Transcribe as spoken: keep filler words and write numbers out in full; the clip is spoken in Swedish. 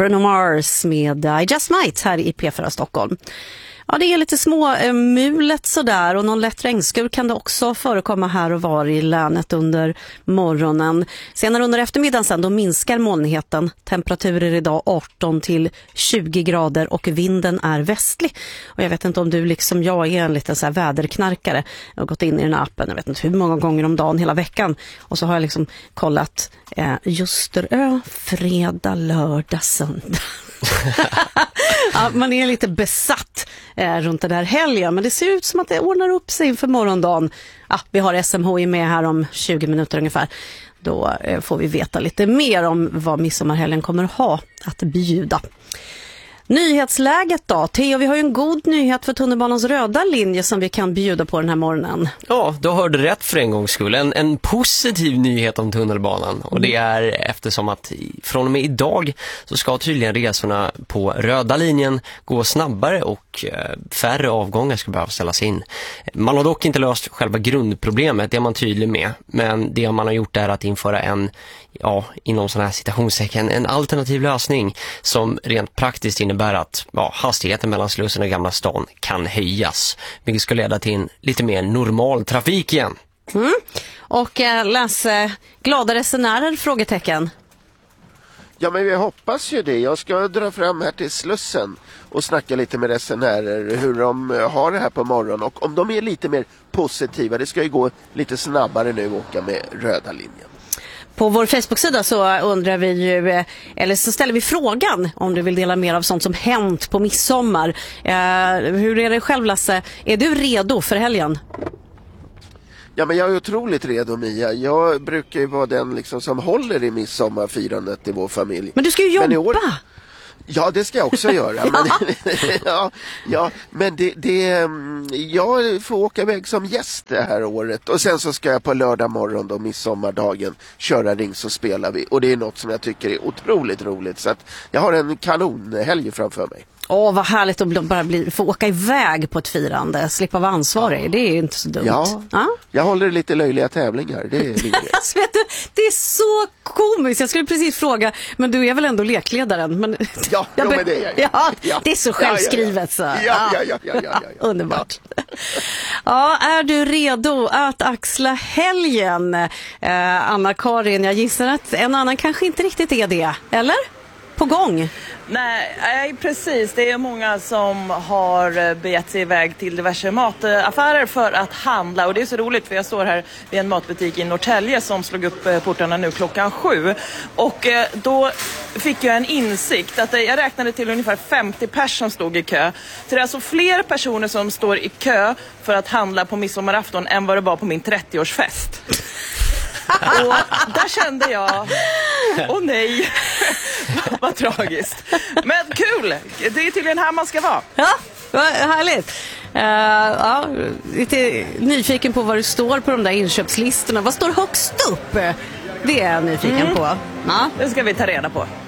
Bruno Mars med I Just Might här i P fyra Stockholm. Ja, det är lite små eh, mulet sådär och någon lätt regnskur kan det också förekomma här och var i länet under morgonen. Senare under eftermiddagen sen då minskar molnigheten. Temperaturer idag arton till tjugo grader och vinden är västlig. Och jag vet inte om du liksom jag är en liten så här väderknarkare. Jag har gått in i den här appen, jag vet inte hur många gånger om dagen hela veckan. Och så har jag liksom kollat eh, Ljusterö, fredag, lördag, söndag. Ja, man är lite besatt eh, runt den här helgen, men det ser ut som att det ordnar upp sig inför morgondagen. Ja, vi har S M H I med här om tjugo minuter ungefär. Då eh, får vi veta lite mer om vad midsommarhelgen kommer ha att bjuda. Nyhetsläget då? Theo, vi har ju en god nyhet för tunnelbanans röda linje som vi kan bjuda på den här morgonen. Ja, du hörde rätt för en gångs skull. En, en positiv nyhet om tunnelbanan. Och det är eftersom att från och med idag så ska tydligen resorna på röda linjen gå snabbare och eh, färre avgångar ska behöva ställas in. Man har dock inte löst själva grundproblemet, det är man tydlig med. Men det man har gjort är att införa en, ja, inom sådana här citationstecken, en alternativ lösning som rent praktiskt innebär att ja, hastigheten mellan Slussen och Gamla stan kan höjas. Vilket ska leda till en lite mer normal trafik igen. Mm. Och äh, Lasse, glada resenärer? Frågetecken. Ja, men vi hoppas ju det. Jag ska dra fram här till Slussen och snacka lite med resenärer hur de har det här på morgonen. Och om de är lite mer positiva, det ska ju gå lite snabbare nu att åka med röda linjen. På vår Facebook-sida så undrar vi ju, eller så ställer vi frågan om du vill dela mer av sånt som hänt på midsommar. Eh, hur är det själv, Lasse? Är du redo för helgen? Ja, men jag är otroligt redo, Mia. Jag brukar ju vara den liksom som håller i midsommarfirandet i vår familj. Men du ska ju jobba! Men i år... Ja, det ska jag också göra. Men, ja, ja, men det, det, jag får åka iväg som gäst det här året. Och sen så ska jag på lördag morgon då, midsommardagen, köra ring så spelar vi. Och det är något som jag tycker är otroligt roligt. Så att jag har en kanonhelg framför mig. Åh, vad härligt att bara bli, få åka iväg på ett firande. Slippa vara ansvarig, det är ju inte så dumt. Ja, ja? Jag håller lite löjliga tävlingar, det är alltså, vet du, det är så komiskt. Jag skulle precis fråga, men du är väl ändå lekledaren? Men... Ja, jag be- men det är jag. Ja, ja, det är så självskrivet. Så. Ja, ja, ja, ja, ja, ja, ja. Underbart. Ja. Ja, är du redo att axla helgen? Eh, Anna-Karin, jag gissar att en annan kanske inte riktigt är det, eller? På gång? Nej, nej, precis. Det är många som har begett sig iväg till diverse mataffärer för att handla. Och det är så roligt för jag står här vid en matbutik i Norrtälje som slog upp portarna nu klockan sju. Och då fick jag en insikt att jag räknade till ungefär femtio personer som stod i kö. Så det är alltså fler personer som står i kö för att handla på midsommarafton än vad det var på min trettioårsfest. Och där kände jag, åh nej, vad tragiskt. Men kul, det är tydligen här man ska vara. Ja, vad härligt. Uh, ja, lite nyfiken på vad det står på de där inköpslistorna. Vad står högst upp? Det är jag nyfiken mm. på. Ja. Det ska vi ta reda på.